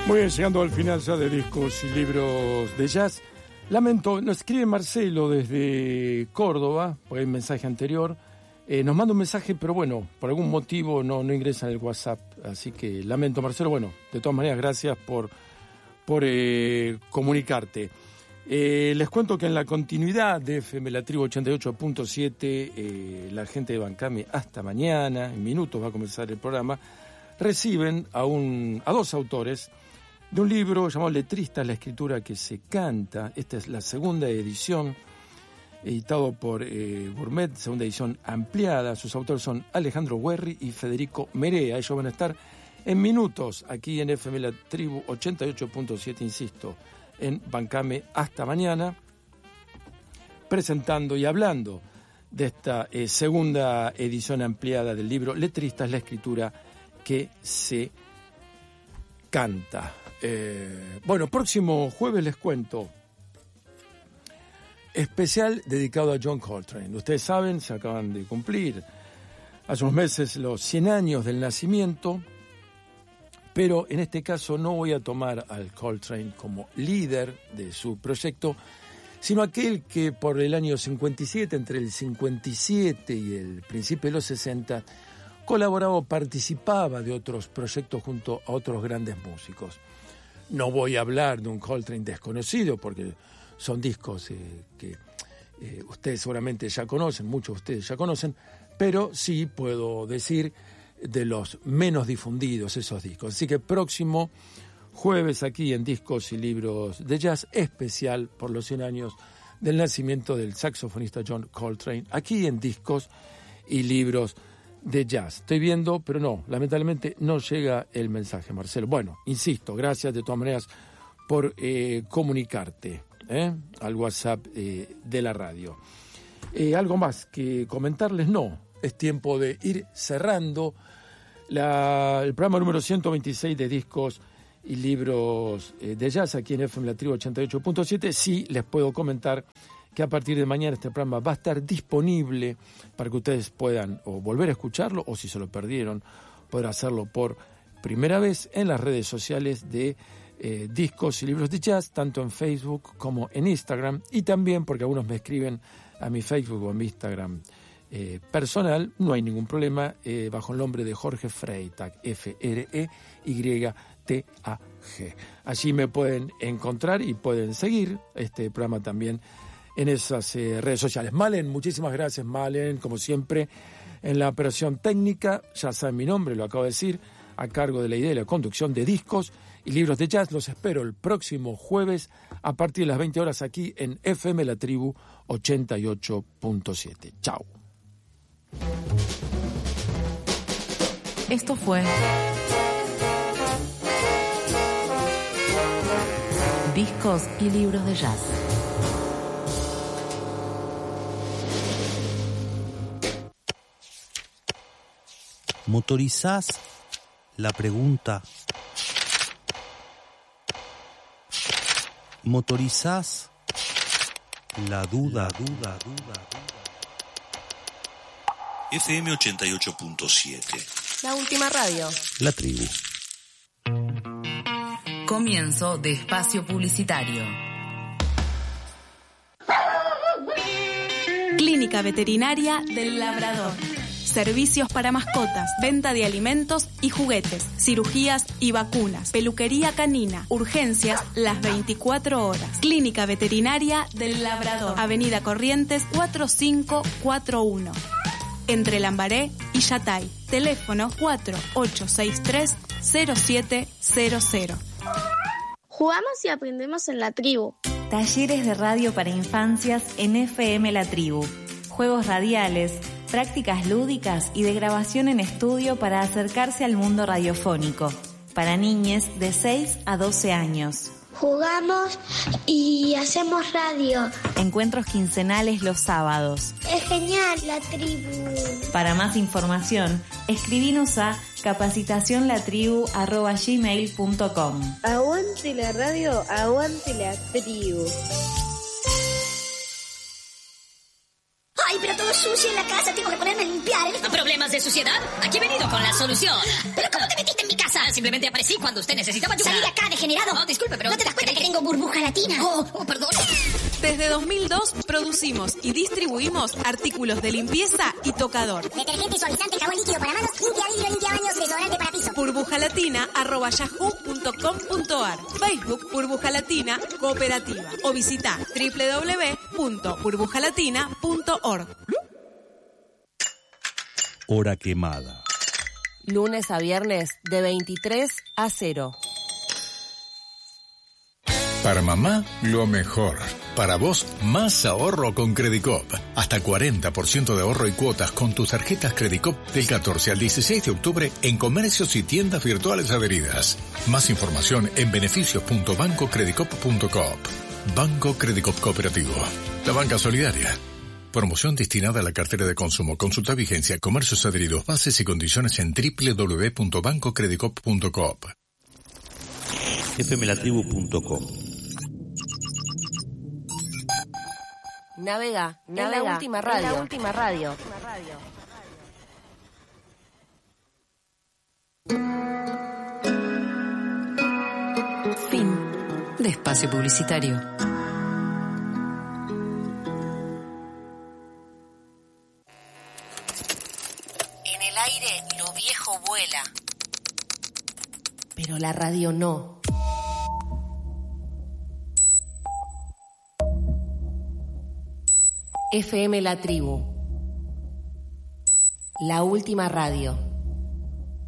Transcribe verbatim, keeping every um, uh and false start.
Muy bien, llegando al final ya de Discos y Libros de Jazz. Lamento, nos escribe Marcelo desde Córdoba, porque hay un mensaje anterior. Eh, nos manda un mensaje, pero bueno, por algún motivo no, no ingresa en el WhatsApp. Así que lamento, Marcelo. Bueno, de todas maneras, gracias por, por eh, comunicarte. Eh, les cuento que en la continuidad de F M La Tribu ochenta y ocho punto siete, eh, la gente de Bancame hasta mañana, en minutos va a comenzar el programa, reciben a, un, a dos autores de un libro llamado Letristas, la escritura que se canta. Esta es la segunda edición, editado por eh, Gourmet, segunda edición ampliada. Sus autores son Alejandro Guerri y Federico Merea. Ellos van a estar en minutos aquí en F M La Tribu ochenta y ocho punto siete, insisto, en Bancame hasta mañana, presentando y hablando de esta eh, segunda edición ampliada del libro Letristas, la escritura que se canta. Eh, bueno, próximo jueves les cuento, especial dedicado a John Coltrane. Ustedes saben, se acaban de cumplir hace unos meses los cien años del nacimiento, pero en este caso no voy a tomar al Coltrane como líder de su proyecto, sino aquel que por el año cincuenta y siete, entre el cincuenta y siete y el principio de los sesenta, colaboraba o participaba de otros proyectos junto a otros grandes músicos. No voy a hablar de un Coltrane desconocido, porque son discos eh, que eh, ustedes seguramente ya conocen, muchos de ustedes ya conocen, pero sí puedo decir de los menos difundidos esos discos. Así que próximo jueves aquí en Discos y Libros de Jazz, especial por los cien años del nacimiento del saxofonista John Coltrane, aquí en Discos y Libros de Jazz. Estoy viendo, pero no, lamentablemente no llega el mensaje, Marcelo. Bueno, insisto, gracias de todas maneras por eh, comunicarte ¿eh? al WhatsApp eh, de la radio. Eh, ¿Algo más que comentarles? No, es tiempo de ir cerrando la, el programa número ciento veintiséis de Discos y Libros eh, de Jazz aquí en F M La Tribu ochenta y ocho punto siete. Sí, les puedo comentar que a partir de mañana este programa va a estar disponible para que ustedes puedan o volver a escucharlo, o si se lo perdieron, poder hacerlo por primera vez en las redes sociales de eh, Discos y Libros de Jazz, tanto en Facebook como en Instagram, y también porque algunos me escriben a mi Facebook o a mi Instagram eh, personal, no hay ningún problema, eh, bajo el nombre de Jorge Freytag, F R E Y T A G. Allí me pueden encontrar y pueden seguir este programa también en esas eh, redes sociales. Malen, muchísimas gracias, Malen, como siempre, en la operación técnica. Ya saben mi nombre, lo acabo de decir, a cargo de la idea y la conducción de Discos y Libros de Jazz. Los espero el próximo jueves a partir de las veinte horas aquí en F M La Tribu ochenta y ocho punto siete. Chao. Esto fue Discos y Libros de Jazz. ¿Motorizás la pregunta? ¿Motorizás la duda, duda, duda? F M ochenta y ocho punto siete. La última radio. La Tribu. Comienzo de espacio publicitario. Clínica Veterinaria del Labrador. Servicios para mascotas, venta de alimentos y juguetes, cirugías y vacunas, peluquería canina, urgencias las veinticuatro horas. Clínica Veterinaria del Labrador, Avenida Corrientes cuatro cinco cuatro uno, entre Lambaré y Yatay. Teléfono cuatro ocho seis tres cero siete cero cero. Jugamos y aprendemos en la tribu. Talleres de radio para infancias en F M La Tribu. Juegos radiales, prácticas lúdicas y de grabación en estudio para acercarse al mundo radiofónico. Para niñes de seis a doce años. Jugamos y hacemos radio. Encuentros quincenales los sábados. Es genial la tribu. Para más información, escribinos a capacitacionlatribu arroba gmail punto com. Aguante la radio, aguante la tribu. Ay, pero todo sucio en la casa, tengo que ponerme a limpiar. No hay problema. ¿Problemas de suciedad? Aquí he venido con la solución. ¿Pero cómo te metiste en mi casa? Simplemente aparecí cuando usted necesitaba ayuda. ¡Salí de acá, degenerado! No, disculpe, pero... ¿No te das cuenta que tengo burbuja latina? Oh, oh, perdón. Desde dos mil dos producimos y distribuimos artículos de limpieza y tocador. Detergente, suavizante, jabón líquido para manos, limpia vidrio, limpia baños, desodorante para piso. burbujalatina arroba yahoo punto com punto ar. Facebook Burbuja Latina Cooperativa. O visita doble u doble u doble u punto burbujalatina punto org. Hora quemada. Lunes a viernes de veintitrés a cero. Para mamá, lo mejor. Para vos, más ahorro con Credicop. Hasta cuarenta por ciento de ahorro y cuotas con tus tarjetas Credicop del catorce al dieciséis de octubre en comercios y tiendas virtuales adheridas. Más información en beneficios punto banco credicop punto coop. Banco Credicop Cooperativo. La banca solidaria. Promoción destinada a la cartera de consumo. Consulta vigencia, comercios adheridos, bases y condiciones en doble u doble u doble u punto banco credicop punto coop. F M la tribu punto com. Navega, navega, en la última radio. En la última radio. Fin de espacio publicitario. En el aire lo viejo vuela. Pero la radio no. F M La Tribu. La última radio.